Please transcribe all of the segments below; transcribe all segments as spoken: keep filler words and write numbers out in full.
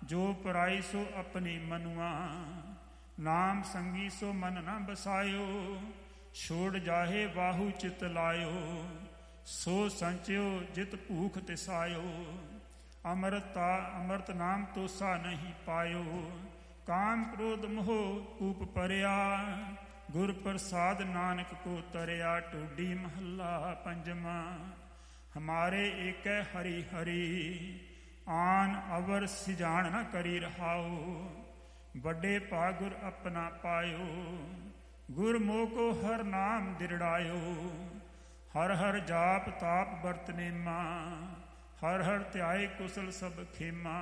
ਜੋ ਪਰਾਈ ਸੋ ਆਪਣੀ ਮਨੁਆ, ਨਾਮ ਸੰਗੀ ਸੋ ਮਨ ਨਾ ਬਸਾਇਓ, ਛੋੜ ਜਾਹੇ ਬਾਹੂ ਚਿਤ ਲਾਇਓ, ਸੋ ਸੰਚਿਓ ਜਿਤ ਭੂਖ ਤਿਸਾਇਓ, ਅਮਰਤਾ ਅੰਮ੍ਰਿਤ ਨਾਮ ਤੋਸਾ ਨਹੀਂ ਪਾਇਓ, ਕਾਮ ਕ੍ਰੋਧ ਮੋਹ ਕੂਪ ਪਰਿਆ, ਗੁਰ ਪ੍ਰਸਾਦ ਨਾਨਕ ਕੋ ਤਰਿਆ। ਟੋਡੀ ਮਹੱਲਾ ਪੰਜਵਾਂ। ਹਮਾਰੇ ਏਕੈ ਹਰੀ ਹਰੀ, ਆਨ ਅਵਰ ਸਿਜਾਣ ਨ ਕਰੀ ਰਹਾਓ, ਵੱਡੇ ਭਾਗ ਗੁਰ ਆਪਣਾ ਪਾਇਓ, ਗੁਰ ਮੋਹ ਕੋ ਹਰ ਨਾਮ ਦਿਰੜਾਇਓ, ਹਰ ਹਰ ਜਾਪ ਤਾਪ ਵਰਤ ਨੇਮਾ, ਹਰ ਹਰ ਧਿਆਏ ਕੁਸਲ ਸਭ ਖੇਮਾ,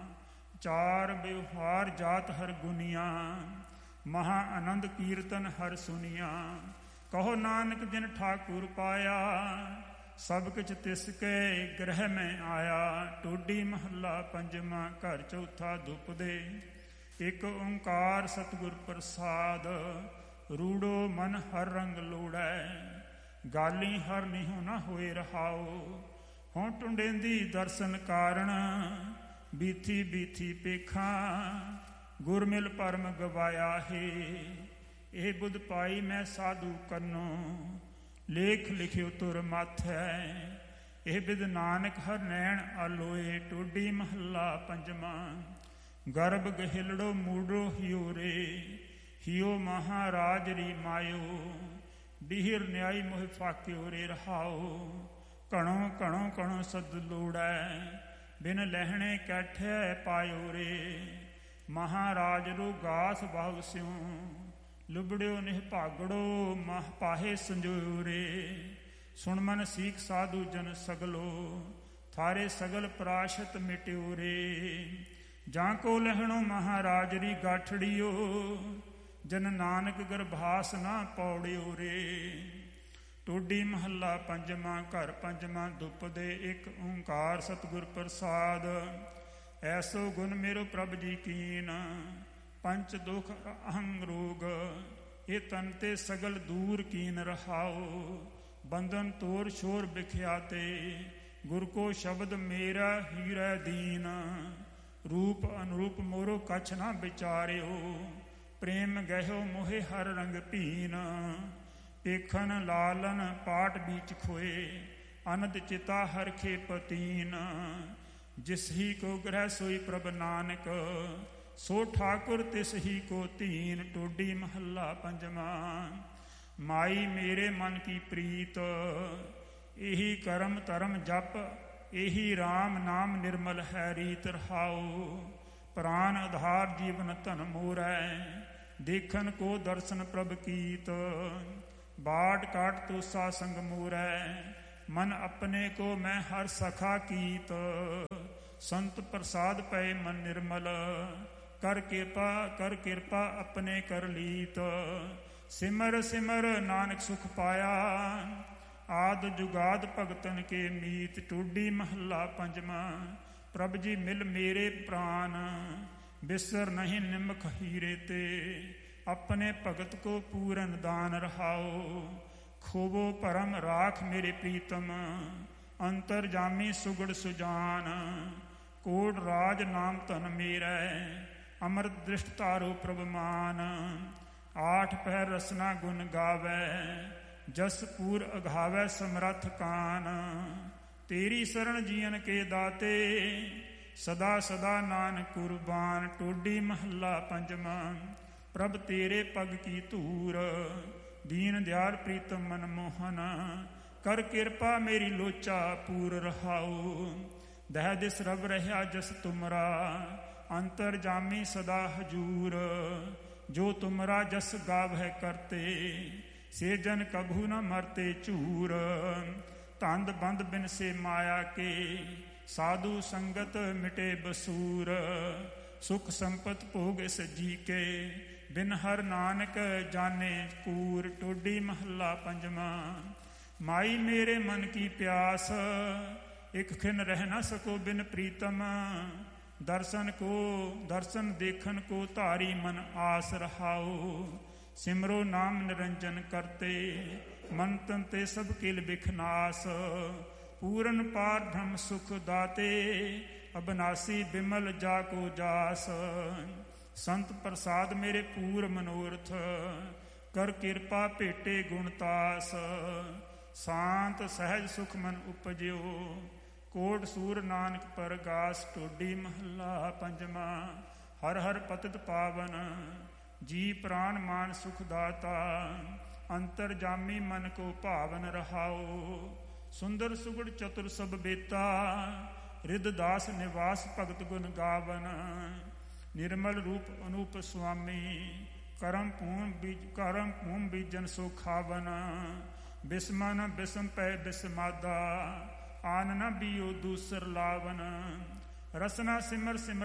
ਚਾਰ ਵਿਵਹਾਰ ਜਾਤ ਹਰ ਗੁਨੀਆਂ, ਮਹਾ ਆਨੰਦ ਕੀਰਤਨ ਹਰ ਸੁਨੀਆਂ, ਕਹੋ ਨਾਨਕ ਜਿਨ ਠਾਕੁਰ ਪਾਇਆ, ਸਭ ਕੁਛ ਤਿਸ ਕੇ ਗ੍ਰਹਿ ਮੈਂ ਆਇਆ। ਟੋਡੀ ਮਹੱਲਾ ਪੰਜਵਾਂ। ਘਰ ਚੌਥਾ। ਧੁੱਪ ਦੇ ਇੱਕ ਓਂਕਾਰ ਸਤਿਗੁਰ ਪ੍ਰਸਾਦ, ਰੂੜੋ ਮਨ ਹਰ ਰੰਗ ਲੋੜੈ, ਗਾਲੀ ਹਰ ਨਿਹੁ ਨਾ ਹੋਏ ਰਹਾਓ, ਹੋਂ ਟੁੰਡੇਂਦੀ ਦਰਸ਼ਨ ਕਾਰਣ, ਬੀਥੀ ਬੀਥੀ ਪੇਖਾਂ, ਗੁਰ ਮਿਲ ਪਰਮ ਗਵਾਇਆ ਹੈ, ਇਹ ਬੁੱਧ ਪਾਈ ਮੈਂ ਸਾਧੂ ਕੰਨੋ, ਲੇਖ ਲਿਖਿਓ ਤੁਰ ਮਾਥੈ, ਇਹ ਬਿਦ ਨਾਨਕ ਹਰ ਨੈਣ ਆਲੋਏ। ਟੋਡੀ ਮਹੱਲਾ ਪੰਜਵਾਂ। ਗਰਭ ਗਹਿਲੜੋ ਮੂੜੋ ਹਿਓ ਰੇ, ਹਿਓ ਮਹਾਰਾਜ ਰੀ ਮਾਇਓ, ਬਿਹਿਰ ਨਿਆਈ ਮੋਹਿ ਫਾਕਿਓ ਰੇ ਰਹਾਓ, ਕਣੋ ਕਣੋ ਕਣੋ ਸਦ ਲੋੜੈ, ਬਿਨ ਲਹਿਣੇ ਕੈਠੈ ਪਾਇਓ ਰੇ, ਮਹਾਰਾਜ ਰੂ ਗਾਸ ਬਾਹੁ ਸਿਉ, ਲੁਬੜਿਓ ਨਿਹ ਭਾਗੜੋ ਮਹ ਪਾਹੇ ਸੰਜੋਇਓ ਰੇ, ਸੁਣ ਮਨ ਸੀਖ ਸਾਧੂ ਜਨ ਸਗਲੋ, ਥਾਰੇ ਸਗਲ ਪ੍ਰਾਸ਼ਤ ਮਿਟਿਓ ਰੇ, ਜਾਂ ਕੋ ਲਹਿਣੋ ਮਹਾਰਾਜ ਰੀ ਗਾਠੜੀਓ, ਜਨ ਨਾਨਕ ਗਰਭਾਸ ਨਾ ਪੌੜਿਓ ਰੇ। ਟੋਡੀ ਮਹੱਲਾ ਪੰਜਵਾਂ। ਘਰ ਪੰਜਵਾਂ। ਧੁੱਪ ਦੇ ਇੱਕ ਓਂਕਾਰ ਸਤਿਗੁਰ ਪ੍ਰਸਾਦ, ਐਸੋ ਗੁਣ ਮੇਰੋ ਪ੍ਰਭ ਜੀ ਕੀਨ, ਪੰਚ ਦੁਖ ਅਹੰਗ ਰੋਗ, ਇਹ ਤਨ ਤੇ ਸਗਲ ਦੂਰ ਕੀਨ ਰਹਾਓ, ਬੰਧਨ ਤੋਰ ਸ਼ੋਰ ਬਿਖਿਆਤੇ, ਗੁਰ ਕੋ ਸ਼ਬਦ ਮੇਰਾ ਹੀਰਾ ਦੀਨ, ਰੂਪ ਅਨਰੂਪ ਮੋਰੋ ਕਛ ਨਾ ਵਿਚਾਰਿਓ, ਪ੍ਰੇਮ ਗਹਿਓ ਮੋਹੇ ਹਰ ਰੰਗ ਭੀਨ, ਪੇਖਨ ਲਾਲਨ ਪਾਟ ਬੀਚ ਖੋਏ, ਅਨੰਦ ਚਿਤਾ ਹਰਖੇ ਪਤੀਨ, ਜਿਸ ਹੀ ਕੋ ਗ੍ਰਹਿ ਸੋਈ ਪ੍ਰਭ ਨਾਨਕ, ਸੋ ਠਾਕੁਰ ਤਿਸ ਹੀ ਕੋ ਧੀਨ। ਟੋਡੀ ਮਹੱਲਾ ਪੰਜਵਾਂ। ਮਾਈ ਮੇਰੇ ਮਨ ਕੀ ਪ੍ਰੀਤ, ਇਹੀ ਕਰਮ ਧਰਮ ਜਪ, ਇਹੀ ਰਾਮ ਨਾਮ ਨਿਰਮਲ ਹੈ ਰੀਤ ਰਹਾਓ, ਪ੍ਰਾਨ ਆਧਾਰ ਜੀਵਨ ਧਨ ਮੋਰੈ, ਦੇਖਨ ਕੋ ਦਰਸ਼ਨ ਪ੍ਰਭ ਕੀਤ, ਬਾਟ ਕਾਟ ਤੋਸਾ ਸੰਗ ਮੋਰੈ, ਮਨ ਆਪਣੇ ਕੋ ਮੈਂ ਹਰ ਸਖਾ ਕੀਤ, ਸੰਤ ਪ੍ਰਸਾਦ ਪਏ ਮਨ ਨਿਰਮਲ, ਕਰ ਕਿਰਪਾ ਕਰ ਕਿਰਪਾ ਆਪਣੇ ਕਰ ਲੀਤ, ਸਿਮਰ ਸਿਮਰ ਨਾਨਕ ਸੁਖ ਪਾਇਆ, ਆਦ ਜੁਗਾਦ ਭਗਤਨ ਕੇ ਮੀਤ। ਟੋਡੀ ਮਹੱਲਾ ਪੰਜਵਾਂ। ਪ੍ਰਭ ਜੀ ਮਿਲ ਮੇਰੇ ਪ੍ਰਾਨ, ਬਿਸਰ ਨਹੀਂ ਨਿਮਖ ਹੀਰੇ ਤੇ, ਆਪਣੇ ਭਗਤ ਕੋ ਪੂਰਨ ਦਾਨ ਰਹਾਓ, ਖੋਵੋ ਭਰਮ ਰਾਖ ਮੇਰੇ ਪ੍ਰੀਤਮ, ਅੰਤਰ ਜਾਮੀ ਸੁਗੜ ਸੁਜਾਨ, ਕੋਟ ਰਾਜ ਨਾਮ ਧਨ ਮੇਰੈ, ਅੰਮ੍ਰਿਤ ਦ੍ਰਿਸ਼ਟ ਤਾਰੋ ਪ੍ਰਭ ਮਾਨ, ਆਠ ਪਹਿਰ ਰਸਨਾ ਗੁਣ ਗਾਵੈ, ਜਸ ਪੂਰ ਅਘਾਵੈ ਸਮਰੱਥ ਕਾਨ, ਤੇਰੀ ਸਰਣ ਜੀਵਨ ਕੇ ਦਾਤੇ, ਸਦਾ ਸਦਾ ਨਾਨਕ ਕੁਰਬਾਨ। ਟੋਡੀ ਮਹੱਲਾ ਪੰਜਵਾਂ। ਪ੍ਰਭ ਤੇਰੇ ਪਗ ਕੀ ਧੂਰ, ਦੀਨ ਦਿਆਲ ਪ੍ਰੀਤਮ ਮਨ ਮੋਹਨ, ਕਰ ਕਿਰਪਾ ਮੇਰੀ ਲੋਚਾ ਪੂਰ ਰਹਾਓ, ਦਹਿ ਦਿਸ ਰਬ ਰਹਿਆ ਜਸ ਤੁਮਰਾ, ਅੰਤਰ ਜਾਮੀ ਸਦਾ ਹਜੂਰ, ਜੋ ਤੁਮਰਾ ਜਸ ਗਾਵਹਿ ਕਰਤੇ, ਸੇ ਜਨ ਕਭੂ ਨ ਮਰਤੇ ਝੂਰ, ਧੰਦ ਬੰਦ ਬਿਨ ਸੇ ਮਾਇਆ ਕੇ, ਸਾਧੂ ਸੰਗਤ ਮਿਟੇ ਬਸੂਰ, ਸੁਖ ਸੰਪਤ ਭੋਗ ਇਸ ਜੀ ਕੇ, ਬਿਨ ਹਰ ਨਾਨਕ ਜਾਣੇ ਕੂਰ। ਟੋਡੀ ਮਹੱਲਾ ਪੰਜਵਾਂ। ਮਾਈ ਮੇਰੇ ਮਨ ਕੀ ਪਿਆਸ, ਇੱਕ ਖਿਨ ਰਹਿ ਨਾ ਸਕੋ ਬਿਨ ਪ੍ਰੀਤਮ, ਦਰਸ਼ਨ ਕੋ ਦਰਸ਼ਨ ਦੇਖਣ ਕੋ ਧਾਰੀ ਮਨ ਆਸ ਰਹਾਓ, ਸਿਮਰੋ ਨਾਮ ਨਿਰੰਜਨ ਕਰਤੇ, ਮਨ ਤਨ ਤੇ ਸਭ ਕਿਲ ਬਿਖਨਾਸ, ਪੂਰਨ ਪਾਰ ਬ੍ਰਹਮ ਸੁਖ ਦਾਤੇ, ਅਬਨਾਸੀ ਬਿਮਲ ਜਾ ਕੋ ਜਾਸ। ਸੰਤ ਪ੍ਰਸਾਦ ਮੇਰੇ ਪੂਰ ਮਨੋਰਥ, ਕਰ ਕਿਰਪਾ ਭੇਟੇ ਗੁਣਤਾਸ। ਸ਼ਾਂਤ ਸਹਿਜ ਸੁਖ ਮਨ ਉਪਜਿਓ, ਕੋਟ ਸੂਰ ਨਾਨਕ ਪਰਗਾਸ। ਢੋਡੀ ਮਹੱਲਾ ਪੰਜਵਾਂ। ਹਰ ਹਰ ਪਤਿਤ ਪਾਵਨ, ਜੀ ਪ੍ਰਾਨ ਮਾਨ ਸੁਖ ਦਾਤਾ। ਅੰਤਰ ਜਾਮੀ ਮਨ ਕੋ ਭਾਵਨ ਰਹਾਓ, ਸੁੰਦਰ ਸੁਗੜ ਚਤੁਰ ਸਭ ਬੇਤਾ। ਰਿਦ ਦਾਸ ਨਿਵਾਸ ਭਗਤ ਗੁਣ ਗਾਵਨ, ਨਿਰਮਲ ਰੂਪ ਅਨੂਪ ਸੁਆਮੀ। ਕਰਮ ਭੂਮ ਬੀਜ ਕਰਮ ਭੂਮ ਬੀਜਨ ਸੋ ਖਾਵਨ, ਬਿਸਮਨ ਬਿਸਮ ਪੈ ਬਿਸਮਾਦਾ। ਆਨ ਨ ਬੀਓ ਦੂਸਰ ਲਾਵਨ, ਰਸਨਾ ਸਿਮਰ ਸਿਮਰ